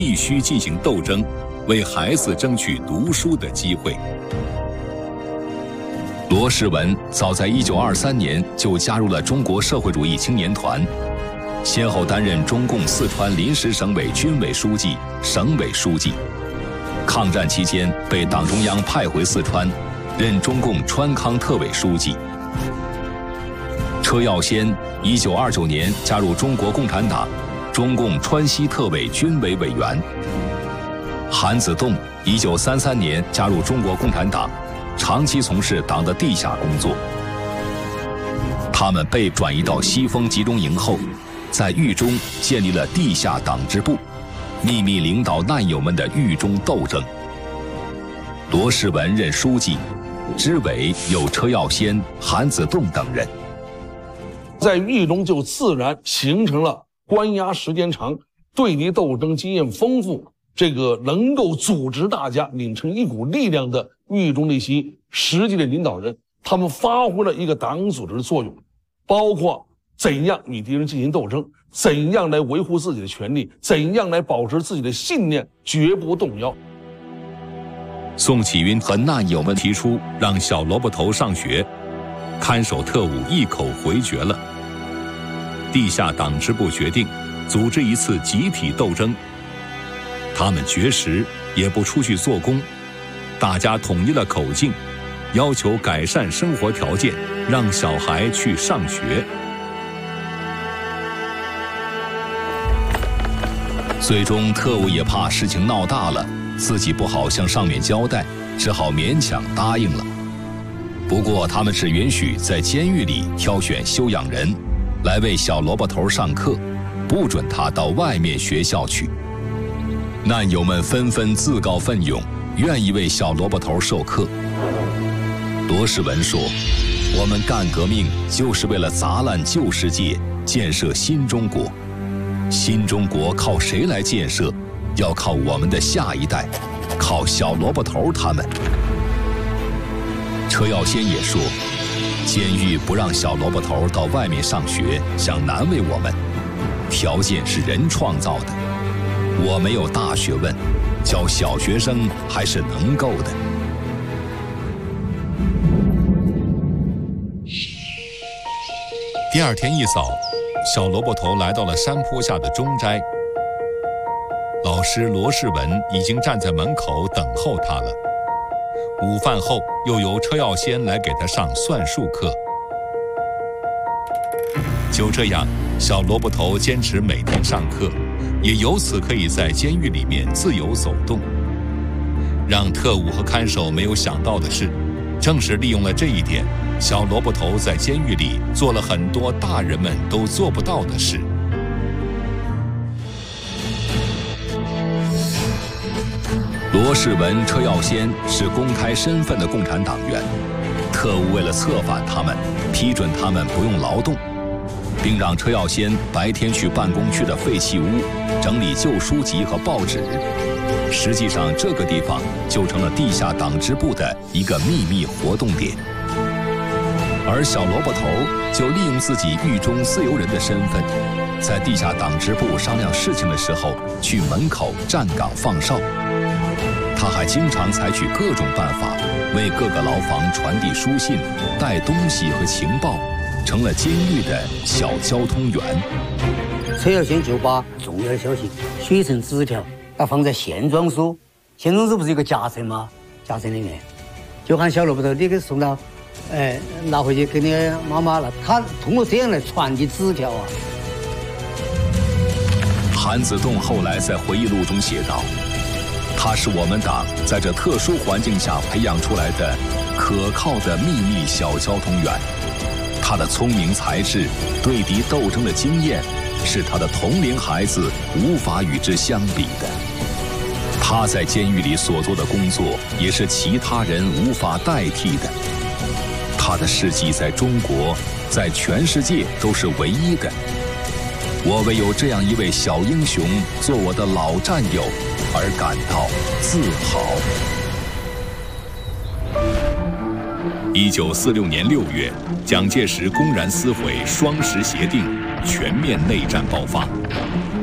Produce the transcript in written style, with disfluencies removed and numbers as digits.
必须进行斗争，为孩子争取读书的机会。罗世文早在1923年就加入了中国社会主义青年团，先后担任中共四川临时省委军委书记、省委书记。抗战期间被党中央派回四川，任中共川康特委书记。车耀先1929年加入中国共产党，中共川西特委军委委员。韩子栋1933年加入中国共产党，长期从事党的地下工作。他们被转移到西风集中营后，在狱中建立了地下党支部，秘密领导难友们的狱中斗争。罗世文任书记，支委有车耀先、韩子栋等人。 在狱中就自然形成了关押时间长、对敌斗争经验丰富、这个能够组织大家拧成一股力量的狱中的一些实际的领导人。他们发挥了一个党组织的作用，包括怎样与敌人进行斗争，怎样来维护自己的权利，怎样来保持自己的信念绝不动摇。 宋启云和难友们提出让小萝卜头上学，看守特务一口回绝了。地下党支部决定组织一次集体斗争，他们绝食也不出去做工，大家统一了口径，要求改善生活条件，让小孩去上学。最终特务也怕事情闹大了，自己不好向上面交代，只好勉强答应了。不过他们只允许在监狱里挑选修养人来为小萝卜头上课，不准他到外面学校去。难友们纷纷自告奋勇，愿意为小萝卜头授课。罗世文说：“我们干革命就是为了砸烂旧世界，建设新中国。新中国靠谁来建设？要靠我们的下一代，靠小萝卜头他们。”车耀先也说：“监狱不让小萝卜头到外面上学，想难为我们，条件是人创造的。我没有大学问，教小学生还是能够的。”第二天一早，小萝卜头来到了山坡下的中斋。老师罗世文已经站在门口等候他了。午饭后，又由车耀先来给他上算术课。就这样，小萝卜头坚持每天上课，也由此可以在监狱里面自由走动。让特务和看守没有想到的是，正是利用了这一点，小萝卜头在监狱里做了很多大人们都做不到的事。罗世文、车耀先是公开身份的共产党员，特务为了策反他们，批准他们不用劳动，并让车耀先白天去办公区的废弃屋整理旧书籍和报纸。实际上，这个地方就成了地下党支部的一个秘密活动点。而小萝卜头就利用自己狱中自由人的身份，在地下党支部商量事情的时候，去门口站岗放哨。他还经常采取各种办法，为各个牢房传递书信、带东西和情报，成了监狱的小交通员。 车耀先就把重要的消息写成纸条，要放在县装书。县装书不是有个夹层吗？夹层里面就喊小萝卜头你给送到，拿回去给你妈妈了。他通过这样来传递纸条啊。 韩子栋后来在回忆录中写道：“他是我们党在这特殊环境下培养出来的可靠的秘密小交通员。他的聪明才智、对敌斗争的经验，是他的同龄孩子无法与之相比的。他在监狱里所做的工作，也是其他人无法代替的。他的事迹在中国，在全世界都是唯一的。我为有这样一位小英雄做我的老战友而感到自豪。” 1946年6月，蒋介石公然撕毁双十协定，全面内战爆发。